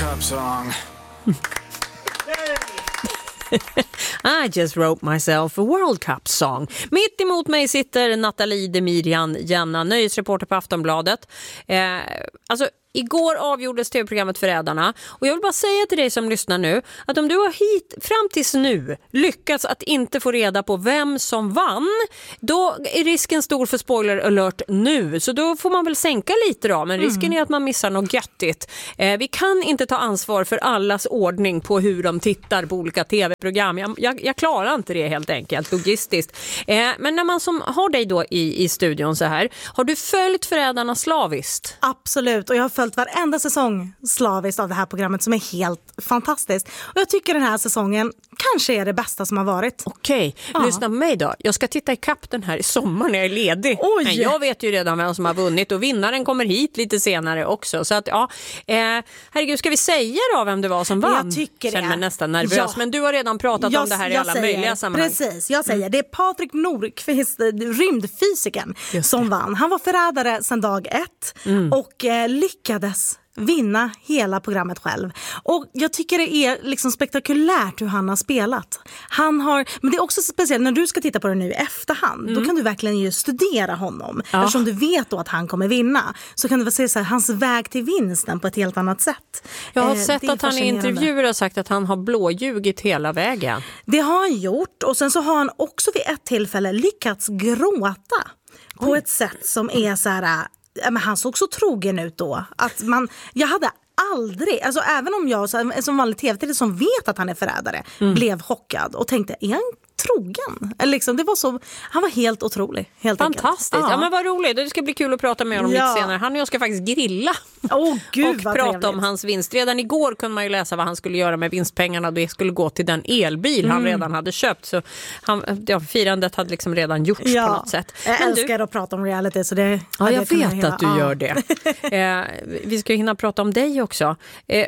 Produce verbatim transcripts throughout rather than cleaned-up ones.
Cup song. I just wrote myself a World Cup song. Mitt emot mig sitter Nathalie Demirian Jenna, nöjesreporter på Aftonbladet. Eh, alltså, igår avgjordes tv-programmet Förrädarna. Och jag vill bara säga till dig som lyssnar nu att om du har hit fram tills nu lyckats att inte få reda på vem som vann, då är risken stor för spoiler alert nu. Så då får man väl sänka lite då. Men risken mm. är att man missar något göttigt. Eh, vi kan inte ta ansvar för allas ordning på hur de tittar på olika tv-program. Jag, jag, jag klarar inte det helt enkelt, logistiskt. Eh, men när man som har dig då i, i studion så här, har du följt Förrädarna slaviskt? Absolut, och jag har följt varenda säsong slaviskt av det här programmet som är helt fantastiskt. Och jag tycker den här säsongen kanske är det bästa som har varit. Okej, okay. Lyssna på mig då. Jag ska titta i kapp den här i sommar när jag är ledig. Oj. Men jag vet ju redan vem som har vunnit och vinnaren kommer hit lite senare också. Så att ja, eh, herregud, ska vi säga då vem det var som vann? Jag tycker det. Känner mig nästan nervös. Ja. Men du har redan pratat jag, om det här i alla säger, möjliga sammanhang. Precis, jag säger mm. det är Patrik Nordqvist, rymdfysiken, som vann. Han var förrädare sedan dag ett mm. och eh, lyckades vinna hela programmet själv. Och jag tycker det är liksom spektakulärt hur han har spelat. Han har, men det är också speciellt när du ska titta på det nu i efterhand. Mm. Då kan du verkligen ju studera honom. Ja. Eftersom du vet då att han kommer vinna. Så kan du väl se så här, hans väg till vinsten på ett helt annat sätt. Jag har eh, sett att han i intervjuer har sagt att han har blåljugit hela vägen. Det har han gjort. Och sen så har han också vid ett tillfälle lyckats gråta. Oj. På ett sätt som är så här... Men han såg så trogen ut då att man, jag hade aldrig, alltså även om jag som vanlig tv-tittare som vet att han är förrädare mm. blev chockad och tänkte, är han trogen? Eller liksom, det var så, han var helt otrolig. Helt fantastiskt, ja. Ja men vad roligt, det ska bli kul att prata med honom ja. lite senare. Han och jag ska faktiskt grilla oh, Gud, och vad prata trevligt. om hans vinst. Redan igår kunde man ju läsa vad han skulle göra med vinstpengarna. Det skulle gå till den elbil mm. han redan hade köpt. Så han, ja, firandet hade liksom redan gjorts ja. på något sätt. Jag men älskar du, att prata om reality. Så det, ja, jag, jag vet hela, att du ja. gör det. eh, vi ska hinna prata om dig också. Eh,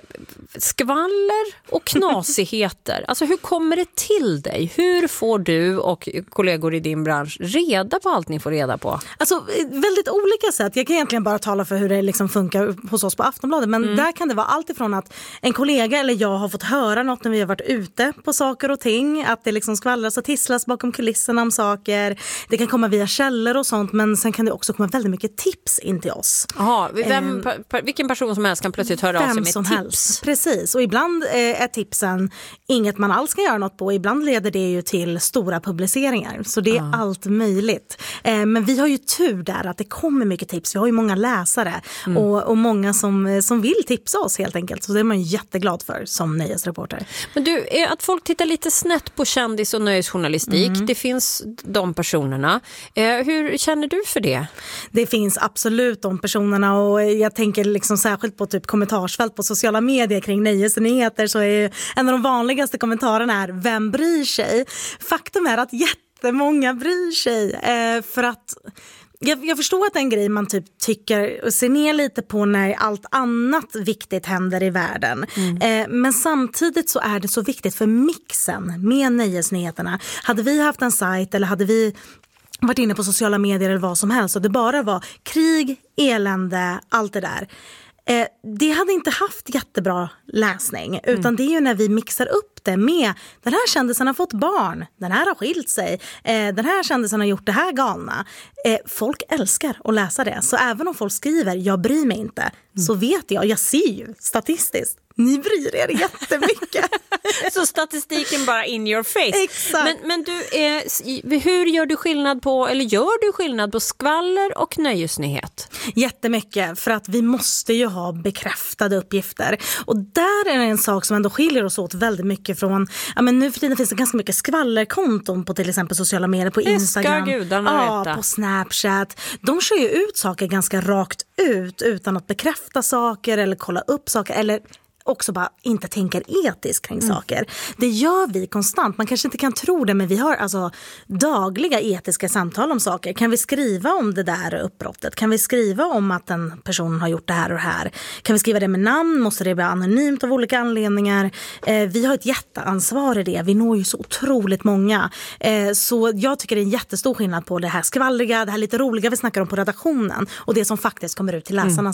skvaller och knasigheter. Alltså hur kommer det till dig? Hur får du och kollegor i din bransch reda på allt ni får reda på? Alltså väldigt olika sätt. Jag kan egentligen bara tala för hur det liksom funkar hos oss på Aftonbladet. Men mm. där kan det vara allt ifrån att en kollega eller jag har fått höra något när vi har varit ute på saker och ting. Att det liksom skvallras och tisslas bakom kulisserna om saker. Det kan komma via källor och sånt. Men sen kan det också komma väldigt mycket tips in till oss. Jaha, vem, eh, vilken person som helst kan plötsligt höra av sig med som tips. Helst. Precis, och ibland eh, är tipsen inget man alls ska göra något på. Ibland leder det ju till stora publiceringar. Så det är ah. allt möjligt. Eh, men vi har ju tur där att det kommer mycket tips. Vi har ju många läsare mm. och, och många som, som vill tipsa oss helt enkelt. Så det är man jätteglad för som nöjesreporter. Men du, att folk tittar lite snett på kändis- och nöjesjournalistik. Mm. Det finns de personerna. Eh, hur känner du för det? Det finns absolut de personerna och jag tänker liksom särskilt på typ kommentarsfält på sociala medier kring nöjesnyheter, så är en av de vanligaste kommentarerna är vem bryr sig? Faktum är att jättemånga bryr sig eh, för att Jag, jag förstår att det är en grej man typ tycker och ser ner lite på när allt annat viktigt händer i världen. Mm. Eh, men samtidigt så är det så viktigt för mixen med nöjesnyheterna. Hade vi haft en sajt eller hade vi varit inne på sociala medier eller vad som helst och det bara var krig, elände, allt det där. Eh, det hade inte haft jättebra läsning, utan mm. det är ju när vi mixar upp det med den här kändisen har fått barn, den här har skilt sig, eh, den här kändisen har gjort det här galna. Eh, folk älskar att läsa det, så även om folk skriver jag bryr mig inte, mm. så vet jag, jag ser ju statistiskt, ni bryr er jättemycket. Så statistiken bara in your face. Exakt. Men, men du, eh, hur gör du skillnad på, eller gör du skillnad på skvaller och nöjesnyhet? Jättemycket, för att vi måste ju ha bekräftade uppgifter. Och där är det en sak som ändå skiljer oss åt väldigt mycket från, ja men nu för tiden finns det ganska mycket skvallerkonton på till exempel sociala medier, på Instagram. Ja, på Snapchat. De kör ju ut saker ganska rakt ut utan att bekräfta saker eller kolla upp saker eller också bara inte tänker etiskt kring mm. saker. Det gör vi konstant. Man kanske inte kan tro det, men vi har alltså dagliga etiska samtal om saker. Kan vi skriva om det där uppbrottet? Kan vi skriva om att en person har gjort det här och det här? Kan vi skriva det med namn? Måste det bli anonymt av olika anledningar? Eh, vi har ett jätteansvar i det. Vi når ju så otroligt många. Eh, så jag tycker det är en jättestor skillnad på det här skvallriga, det här lite roliga vi snackar om på redaktionen och det som faktiskt kommer ut till läsarna mm. sen.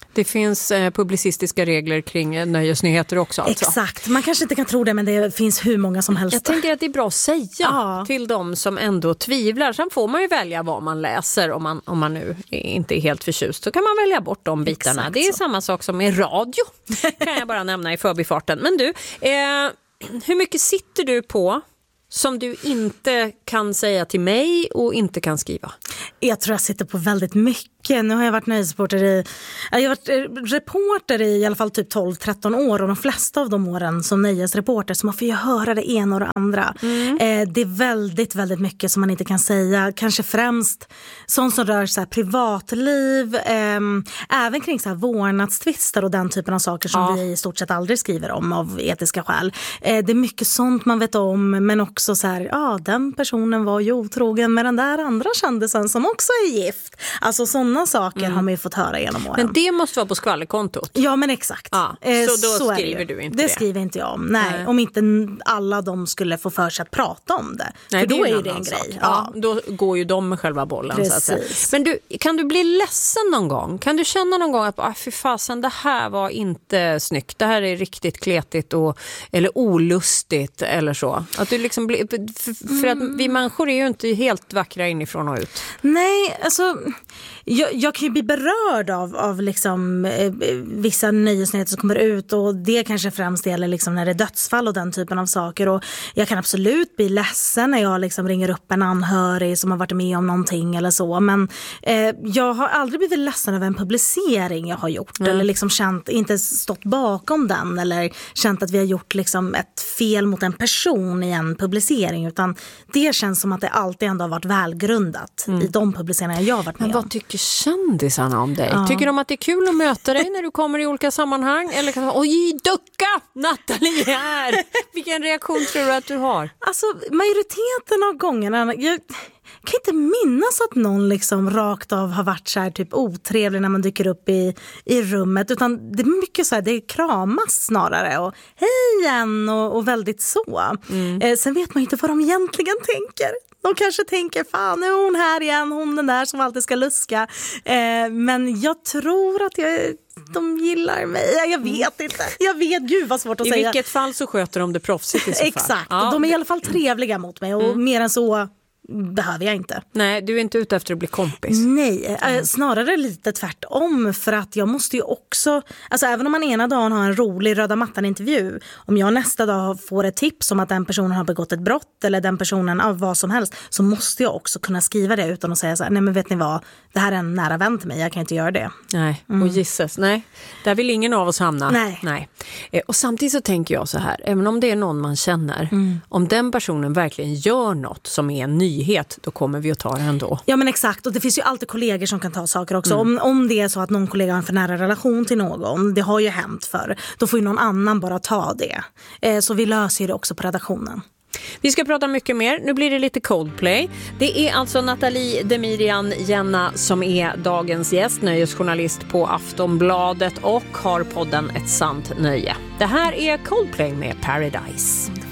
Det finns eh, publicistiska regler kring eh, nöjesnyheter också. Alltså. Exakt, man kanske inte kan tro det, men det finns hur många som helst. Jag tänker att det är bra att säga ja. till de som ändå tvivlar. Sen får man ju välja vad man läser om man, om man nu inte är helt förtjust. Så kan man välja bort de bitarna. Exakt det är så. Samma sak som med radio, kan jag bara nämna i förbifarten. Men du, eh, hur mycket sitter du på som du inte kan säga till mig och inte kan skriva? Jag tror jag sitter på väldigt mycket. Nu har jag varit nöjesreporter i, jag har varit reporter i i alla fall typ tolv tretton år, och de flesta av de åren som nöjesreporter, så man får ju höra det ena och det andra. Mm. Eh, det är väldigt, väldigt mycket som man inte kan säga. Kanske främst sånt som rör så här privatliv, eh, även kring så här vårdnadstvister och den typen av saker som ja. vi i stort sett aldrig skriver om av etiska skäl. Eh, det är mycket sånt man vet om, men också så här, ja, den personen var ju otrogen med den där andra kändisen som också är gift. Alltså sådana saker mm. har man ju fått höra genom åren. Men det måste vara på skvallerkontot. Ja, men exakt. Ja, eh, så då så skriver du inte det. Det skriver inte jag om. Nej, Nej, om inte alla de skulle få för sig att prata om det. Nej, för då det är, är det en sak. grej. Ja. Ja, då går ju de med själva bollen. Precis. Så att säga. Men du, kan du bli ledsen någon gång? Kan du känna någon gång att ah, fy fasen, det här var inte snyggt. Det här är riktigt kletigt och, eller olustigt eller så. Att du liksom blir, för, för att vi människor är ju inte helt vackra inifrån och ut. Nej, alltså jag, jag kan ju bli berörd av, av liksom, eh, vissa nyhetsnyheter som kommer ut, och det kanske främst gäller liksom när det är dödsfall och den typen av saker, och jag kan absolut bli ledsen när jag liksom ringer upp en anhörig som har varit med om någonting eller så, men eh, jag har aldrig blivit ledsen över en publicering jag har gjort mm. eller liksom känt, inte stått bakom den eller känt att vi har gjort liksom ett fel mot en person i en publicering, utan det känns som att det alltid ändå har varit välgrundat mm. i de publiceringar jag har varit med Men vad om. tycker kändisarna om dig? Ja. Tycker de att det är kul att möta dig när du kommer i olika sammanhang? Eller kan de säga, oj, ducka! Nathalie är här! Vilken reaktion tror du att du har? Alltså, majoriteten av gångerna, jag kan inte minnas att någon liksom rakt av har varit så här typ otrevlig när man dyker upp i, i rummet, utan det är mycket så här, det kramas snarare och hej igen och, och väldigt så. Mm. Eh, sen vet man inte vad de egentligen tänker. De kanske tänker, fan nu är hon här igen, hon den där som alltid ska luska. Eh, men jag tror att jag, de gillar mig. Jag vet inte. Jag vet, gud vad svårt att I säga. I vilket fall så sköter de det proffsigt i så fall. Exakt, ja. De är i alla fall trevliga mot mig och mm. mer än så behöver jag inte. Nej, du är inte ute efter att bli kompis. Nej, mm. snarare lite tvärtom, för att jag måste ju också, alltså även om man ena dagen har en rolig röda mattan-intervju, om jag nästa dag får ett tips om att den personen har begått ett brott eller den personen av vad som helst, så måste jag också kunna skriva det utan att säga så här, nej men vet ni vad, det här är en nära vän till mig, jag kan inte göra det. Nej, mm. och gissas, nej, där vill ingen av oss hamna. Nej. nej. Och samtidigt så tänker jag så här, även om det är någon man känner, mm. om den personen verkligen gör något som är en nyhet, då kommer vi att ta det ändå. Ja men exakt, och det finns ju alltid kollegor som kan ta saker också. Mm. Om, om det är så att någon kollega har en för nära relation till någon, det har ju hänt förr, då får ju någon annan bara ta det. Eh, så vi löser det också på redaktionen. Vi ska prata mycket mer. Nu blir det lite Coldplay. Det är alltså Nathalie Demirian Jenna som är dagens gäst, nöjesjournalist på Aftonbladet och har podden Ett sant nöje. Det här är Coldplay med Paradise.